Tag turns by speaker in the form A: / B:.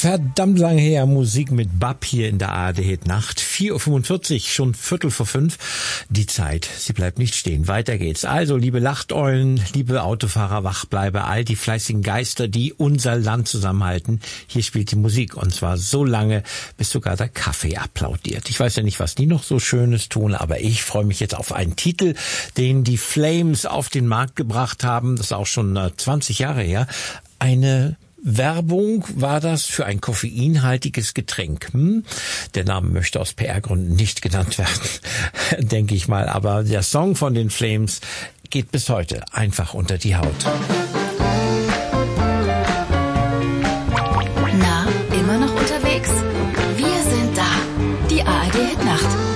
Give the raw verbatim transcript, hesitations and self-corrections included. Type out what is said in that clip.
A: Verdammt lang her, Musik mit Bab hier in der A R D Nacht. vier Uhr fünfundvierzig, schon Viertel vor fünf. Die Zeit, sie bleibt nicht stehen. Weiter geht's. Also, liebe Lachteulen, liebe Autofahrer, Wachbleiber, all die fleißigen Geister, die unser Land zusammenhalten. Hier spielt die Musik und zwar so lange, bis sogar der Kaffee applaudiert. Ich weiß ja nicht, was die noch so Schönes tun, aber ich freue mich jetzt auf einen Titel, den die Flames auf den Markt gebracht haben. Das ist auch schon zwanzig Jahre her. Eine Werbung war das für ein koffeinhaltiges Getränk. Hm? Der Name möchte aus P R-Gründen nicht genannt werden, denke ich mal. Aber der Song von den Flames geht bis heute einfach unter die Haut.
B: Na, immer noch unterwegs? Wir sind da. Die A R D Nacht.